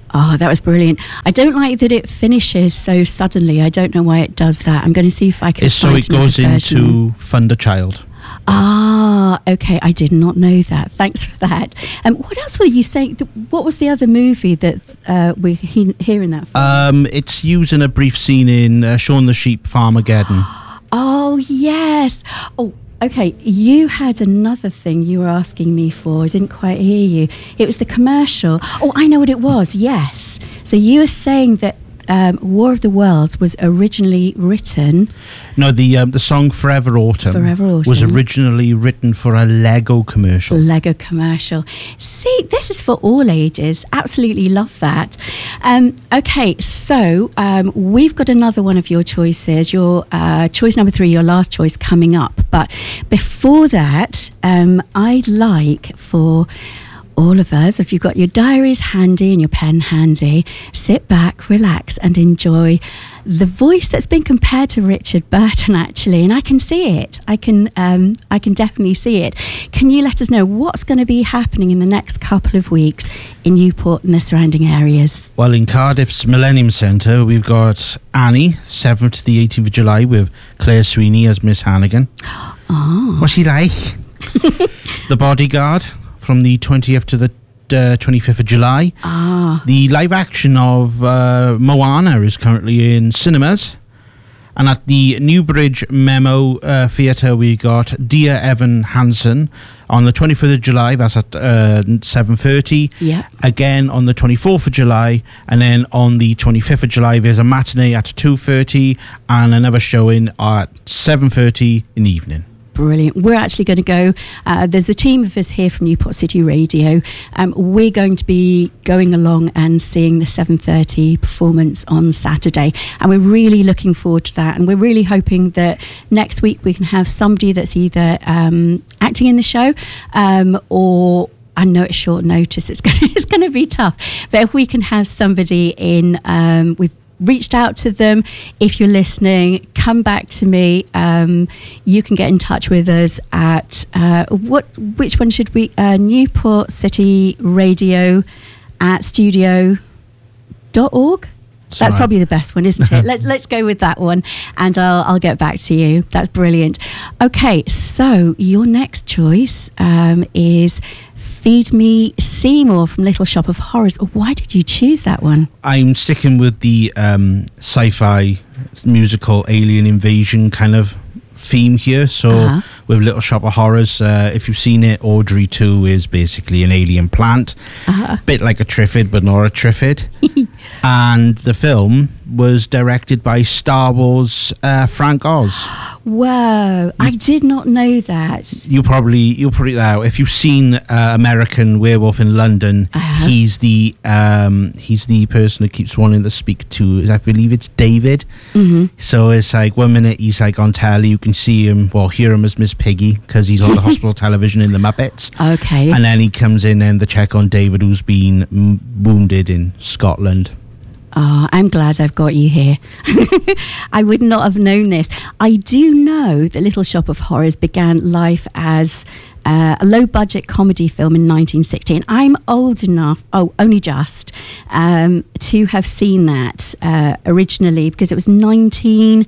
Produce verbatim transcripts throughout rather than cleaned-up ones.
Oh, that was brilliant. I don't like that it finishes so suddenly. I don't know why it does that. I'm going to see if I can it's find so it goes version. into Fund a Child. Ah, okay. I did not know that. Thanks for that. Um, what else were you saying? What was the other movie that uh, we're he- hearing that from? Um, it's using a brief scene in uh, Shaun the Sheep, Farmageddon. Oh, yes. Oh, okay. You had another thing you were asking me for. I didn't quite hear you. It was the commercial. Oh, I know what it was. Yes. So you were saying that um, War of the Worlds was originally written... No, the um, the song Forever Autumn, Forever Autumn was originally written for a Lego commercial. Lego commercial. See, this is for all ages. Absolutely love that. Um, okay, so um, we've got another one of your choices. Your uh, choice number three, your last choice coming up. But before that, um, I'd like for... all of us, if you've got your diaries handy and your pen handy, sit back, relax and enjoy the voice that's been compared to Richard Burton, actually. And I can see it. I can um, I can definitely see it. Can you let us know what's going to be happening in the next couple of weeks in Newport and the surrounding areas? Well, in Cardiff's Millennium Centre, we've got Annie, seventh to the eighteenth of July, with Claire Sweeney as Miss Hannigan. Oh. What's she like? The Bodyguard, from the twentieth to the uh, twenty-fifth of July. Ah. The live action of uh, Moana is currently in cinemas. And at the Newbridge Memo uh, Theatre, we got Dear Evan Hansen on the twenty-fifth of July. That's at uh, seven thirty. Yeah. Again on the twenty-fourth of July. And then on the twenty-fifth of July, there's a matinee at two thirty and another showing at seven thirty in the evening. Brilliant. We're actually going to go, uh, there's a team of us here from Newport City Radio. Um, we're going to be going along and seeing the seven thirty performance on Saturday. And we're really looking forward to that. And we're really hoping that next week we can have somebody that's either um, acting in the show um, or... I know it's short notice. It's going to, it's going to be tough. But if we can have somebody in, um, we've reached out to them. If you're listening, come back to me. Um, you can get in touch with us at uh, what? Which one should we? Uh, Newport City Radio at studio dot org. That's right. Probably the best one, isn't it? let's let's go with that one, and I'll I'll get back to you. That's brilliant. Okay, so your next choice um, is Feed Me Seymour from Little Shop of Horrors. Why did you choose that one? I'm sticking with the um, sci-fi musical alien invasion kind of theme here. So uh-huh. with Little Shop of Horrors, uh, if you've seen it, Audrey two is basically an alien plant, uh-huh. bit like a Triffid but not a Triffid. And the film was directed by Star Wars uh, Frank Oz. Whoa, I did not know that. You probably you'll probably know if you've seen uh, American Werewolf in London. Uh-huh. He's the um, he's the person that keeps wanting to speak to. I believe it's David. Mm-hmm. So it's like one minute he's like on telly, you can see him, well, hear him as Miss Piggy because he's on the hospital television in the Muppets. Okay. And then he comes in and they check on David, who's been m- wounded in Scotland. Oh, I'm glad I've got you here. I would not have known this. I do know that Little Shop of Horrors began life as uh, a low-budget comedy film in nineteen sixty. And I'm old enough, oh, only just, um, to have seen that uh, originally because it was nineteen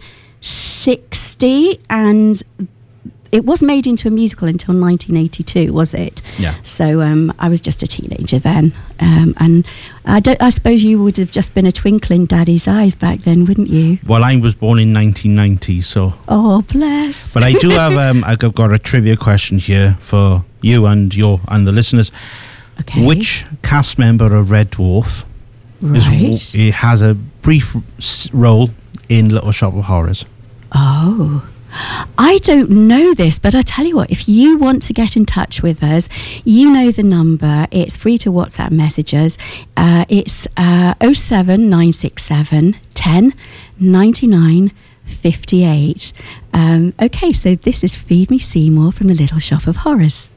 sixty and it wasn't made into a musical until nineteen eighty-two, was it? Yeah. So um, I was just a teenager then. Um, and I, don't, I suppose you would have just been a twinkle in Daddy's eyes back then, wouldn't you? Well, I was born in nineteen ninety, so... Oh, bless. But I do have... Um, I've got a trivia question here for you and your and the listeners. Okay. Which cast member of Red Dwarf right. is, it has a brief role in Little Shop of Horrors? Oh... I don't know this, but I tell you what, if you want to get in touch with us, you know the number. It's free to WhatsApp messages. Uh, it's uh, oh seven nine six seven ten ninety-nine fifty-eight. Um, okay, so this is Feed Me Seymour from the Little Shop of Horrors.